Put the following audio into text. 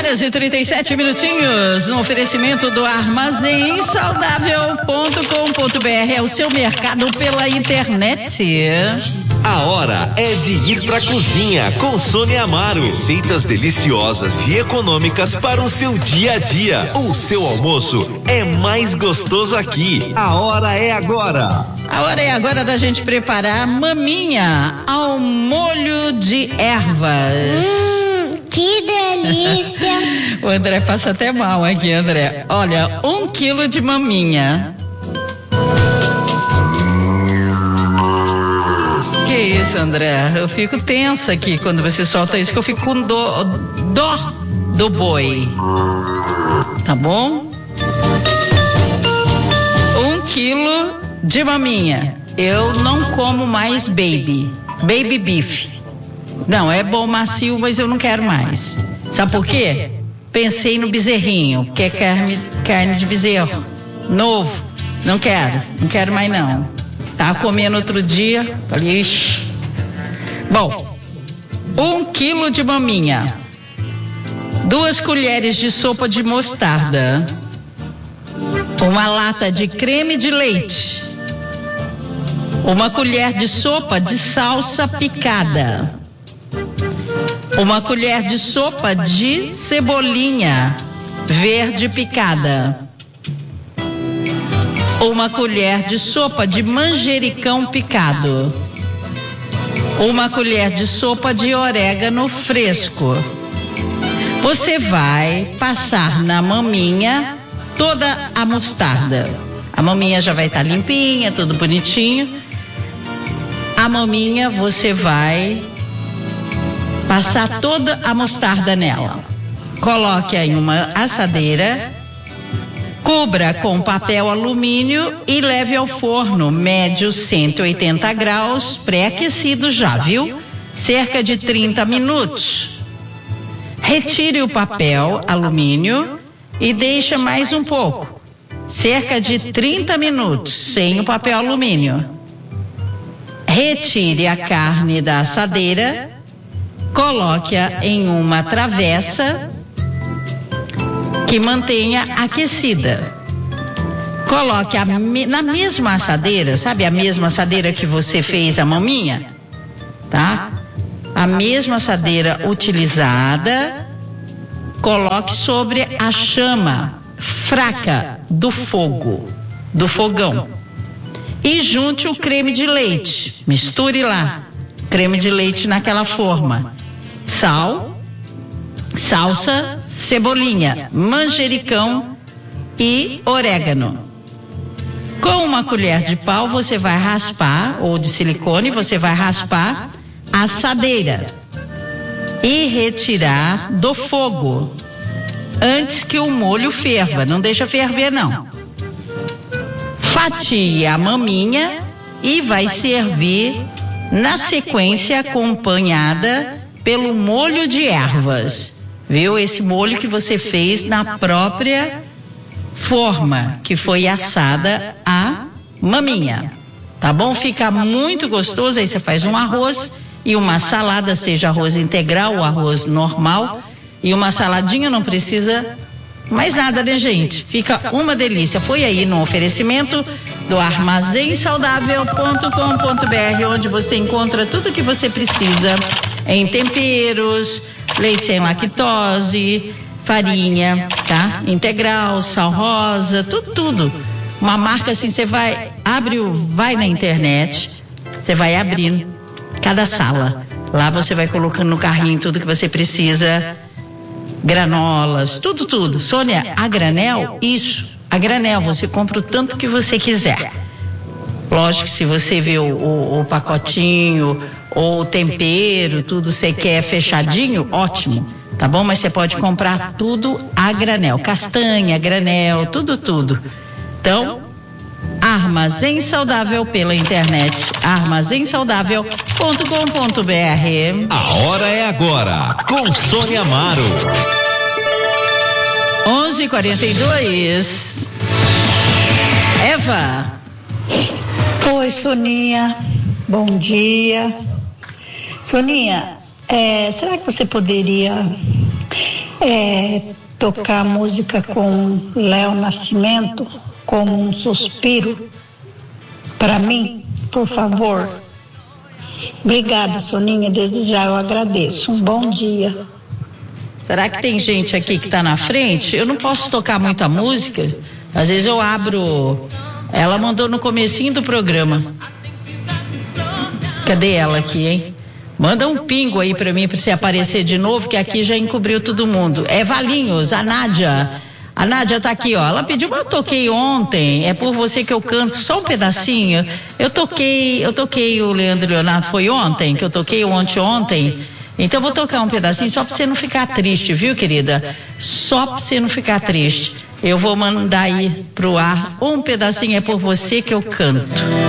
11h37, no oferecimento do armazémsaudável.com.br, é o seu mercado pela internet. A hora é de ir pra cozinha com Sônia Amaro. Receitas deliciosas e econômicas para o seu dia a dia. O seu almoço é mais gostoso aqui. A hora é agora. A hora é agora da gente preparar maminha ao molho de ervas. Que delícia! O André passa até mal aqui, André. Olha, 1 quilo de maminha. Que isso, André? Eu fico tensa aqui quando você solta isso, que eu fico com dó do boi. Tá bom? 1 quilo de maminha. Eu não como mais baby beef. Não, é bom macio, mas eu não quero mais. Sabe por quê? Pensei no bezerrinho, porque é carne de bezerro, novo. Não quero mais não. Tava comendo outro dia, falei, ixi. Bom, 1 quilo de maminha, 2 colheres de sopa de mostarda, 1 lata de creme de leite, 1 colher de sopa de salsa picada, 1 colher de sopa de cebolinha verde picada, 1 colher de sopa de manjericão picado, 1 colher de sopa de orégano fresco. Você vai passar na maminha toda a mostarda. A maminha já vai estar limpinha, tudo bonitinho. A maminha você vai passar toda a mostarda nela. Coloque em uma assadeira, cubra com papel alumínio e leve ao forno médio 180 graus, pré-aquecido já, viu? Cerca de 30 minutos. Retire o papel alumínio e deixe mais um pouco, cerca de 30 minutos, sem o papel alumínio. Retire a carne da assadeira, coloque-a em uma travessa que mantenha aquecida. Coloque na mesma assadeira, sabe a mesma assadeira que você fez a maminha? Tá? A mesma assadeira utilizada, coloque sobre a chama fraca do fogão. E junte o creme de leite. Misture lá. Creme de leite naquela forma. Sal, salsa, cebolinha, manjericão e orégano. Com 1 colher de pau você vai raspar, ou de silicone, você vai raspar a assadeira e retirar do fogo antes que o molho ferva. Não deixa ferver não. Fatie a maminha e vai servir na sequência acompanhada pelo molho de ervas. Viu? Esse molho que você fez na própria forma que foi assada a maminha. Tá bom? Fica muito gostoso. Aí você faz um arroz e uma salada, seja arroz integral ou arroz normal. E uma saladinha, não precisa mais nada, né, gente? Fica uma delícia. Foi aí no oferecimento do armazémsaudável.com.br, onde você encontra tudo que você precisa em temperos, leite sem lactose, farinha, tá? Integral, sal rosa, tudo. Uma marca assim, você vai na internet, você vai abrindo cada sala. Lá você vai colocando no carrinho tudo que você precisa, granolas, tudo. Sônia, a granel? Isso, a granel, você compra o tanto que você quiser. Lógico que se você vê o pacotinho ou o tempero, tudo você quer fechadinho, ótimo, tá bom? Mas você pode comprar tudo a granel, castanha, granel, tudo. Então, Armazém Saudável pela internet, armazémsaudável.com.br. A hora é agora, com Sônia Amaro. 11h42. Eva. Oi, Soninha. Bom dia. Soninha, será que você poderia tocar música com Léo Nascimento, Como um Suspiro, para mim, por favor. Obrigada, Soninha, desde já eu agradeço. Um bom dia. Será que tem gente aqui que está na frente? Eu não posso tocar muita música. Às vezes eu abro. Ela mandou no comecinho do programa. Cadê ela aqui, hein? Manda um pingo aí pra mim, pra você aparecer de novo, que aqui já encobriu todo mundo. É Valinhos, a Nádia. A Nádia tá aqui, ó. Ela pediu, mas eu toquei ontem. É por você que eu canto só um pedacinho. Eu toquei o Leandro Leonardo, foi ontem, que eu toquei ontem. Então eu vou tocar um pedacinho só pra você não ficar triste, viu, querida? Só pra você não ficar triste. Eu vou mandar aí pro ar um pedacinho, é por você que eu canto.